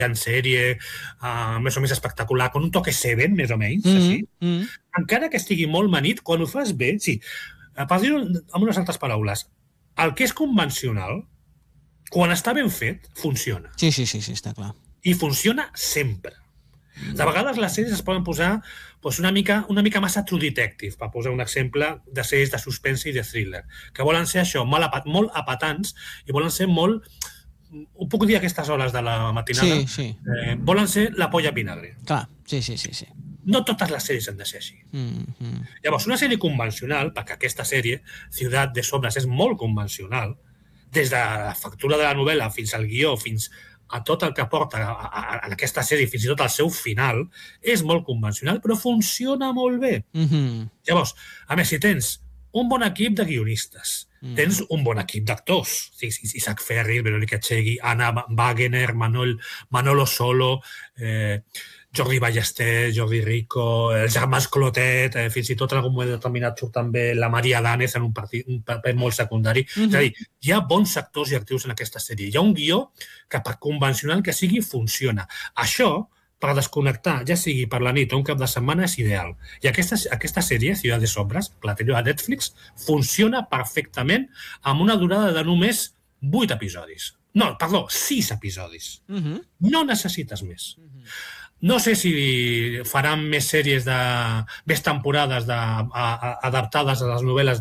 en sèrie, més o menys espectacular, con un toque Seven, més o menys, així. Encara que estigui molt manit, quan ho fas bé, sí, per dir-ho amb unes altres paraules, el que és convencional, quan està ben fet, funciona. Sí, està clar. I funciona sempre. De vegades les sèries es poden posar una mica massa True Detective, per posar un exemple de sèries de suspense i de thriller, que volen ser això, molt apatants i volen ser molt, ho puc dir a aquestes hores de la matinada, volen ser la polla vinagre. Clar, sí. No totes les sèries han de ser així. Llavors, una sèrie convencional, perquè aquesta sèrie, Ciutat de Sombras, és molt convencional, des de la factura de la novel·la fins al guió, fins a tot el que porta en aquesta sèrie, fins i tot al seu final, és molt convencional, però funciona molt bé. Llavors, a més, si tens un bon equip de guionistes, tens un bon equip d'actors, Isaac Ferri, Verónica Chegui, Anna Wagener, Manolo Solo, Jordi Ballester, Jordi Rico, els germans Clotet, fins i tot en algun moment determinat surt també la Maria Danez en un paper molt secundari. És a dir, hi ha bons actors i actius en aquesta sèrie. Hi ha un guió que per convencional que sigui funciona. Això, per desconnectar, ja sigui per la nit o un cap de setmana, és ideal. I aquesta sèrie, Ciutat de Sombras, la teniu a Netflix, funciona perfectament amb una durada de només 8 episodis. No, perdó, 6 episodis. No necessites més. No sé si faran més sèries, més temporades adaptades a les novel·les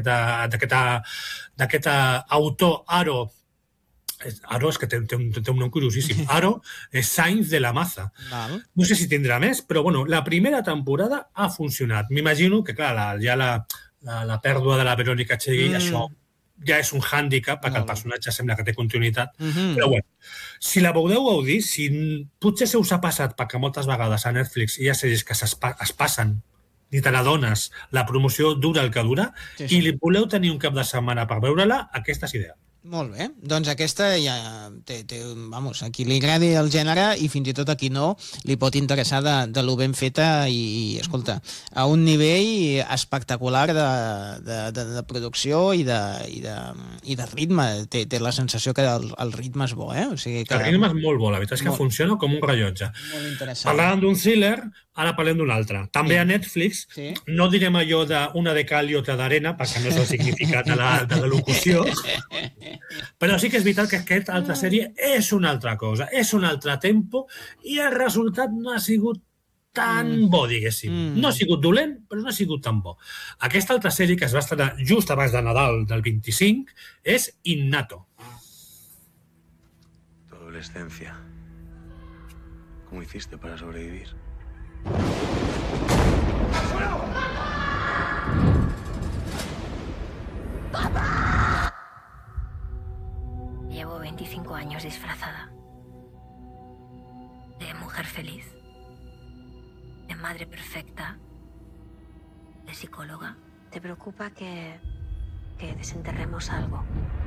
d'aquest autor, Aro. Aro és que té un nom curiosíssim. Aro Sainz de la Maza. No sé si tindrà més, però bueno, la primera temporada ha funcionat. M'imagino que, clar, ja la pèrdua de la Verónica Chegui, això ja és un hàndicap, perquè el personatge sembla que té continuïtat. Però bueno, si la podeu gaudir, potser se us ha passat, perquè moltes vegades a Netflix hi ha sèries que es passen, ni te n'adones, la promoció dura el que dura, i li voleu tenir un cap de setmana per veure-la, aquesta és ideal. Molt bé, doncs aquesta ja té, vamos, a qui li agradi el gènere i fins i tot a qui no li pot interessar de lo ben feta i escolta, a un nivell espectacular de producció i de ritme. Té la sensació que el ritme és bo, O sigui que... El ritme és molt bo, la veritat és que funciona com un rellotge. Molt interessant. Parlàvem d'un thriller, ara parlem d'un altre. També a Netflix, no direm allò d'una de cal i otra d'arena, perquè no és el significat de la locució, però sí que és veritat que aquesta altra sèrie és una altra cosa, és un altre tempo, i el resultat no ha sigut tan bo, diguéssim. No ha sigut dolent, però no ha sigut tan bo. Aquesta altra sèrie, que es va estrenar just abans de Nadal del 25, és Innato. Tu adolescencia. ¿Cómo hiciste para sobrevivir? ¡Papá! Llevo 25 años disfrazada de mujer feliz, de madre perfecta, de psicóloga. ¿Te preocupa que desenterremos algo?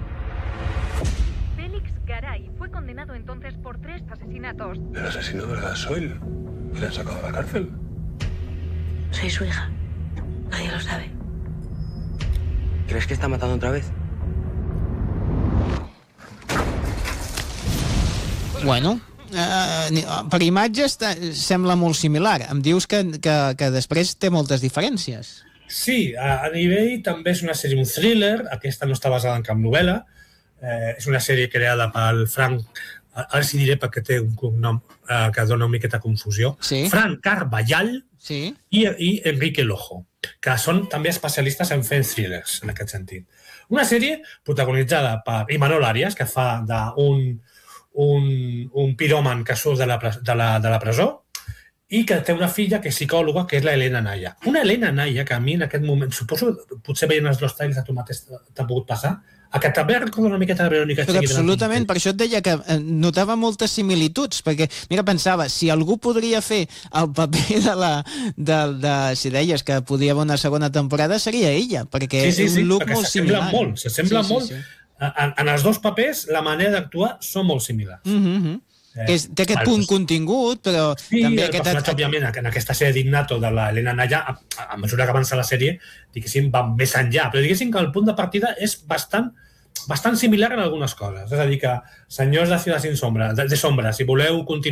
Félix Garay fue condenado entonces por 3 asesinatos. ¿El asesino del gasoil? ¿Le han sacado de la cárcel? Soy su hija. Nadie lo sabe. ¿Crees que está matando otra vez? Bueno, per imatges sembla molt similar. Em dius que després té moltes diferències. Sí, a nivell també és una sèrie, un thriller. Aquesta no està basada en cap novel·la. És una sèrie creada pel Frank, ara sí diré perquè té un cognom que dona una miqueta confusió, Frank Carballal i Enrique Lojo, que són també especialistes en fer thrillers, en aquest sentit. Una sèrie protagonitzada per Imanol Arias, que fa d'un piròman que surt de la presó i que té una filla que és psicòloga, que és la Elena Naya. Una Elena Naya que a mi en aquest moment, suposo, potser veient els dos trailers a tu mateix t'ha pogut passar, que també recorda una miqueta de Verónica Chegui. Absolutament, per això et deia que notava moltes similituds, perquè, mira, pensava, si algú podria fer el paper si deies que podia haver una segona temporada, seria ella, perquè és un look molt similar. S'assembla molt. En els dos papers, la manera d'actuar són molt similars. Té aquest punt contingut, però també el personatge, òbviament, en aquesta sèrie d'Innato de l'Helena Naya, a mesura que avança la sèrie, diguéssim, va més enllà, però diguéssim que el punt de partida és bastant similar en algunes coses. És a dir, que senyors de Ciutat de Sombra, si voleu continuar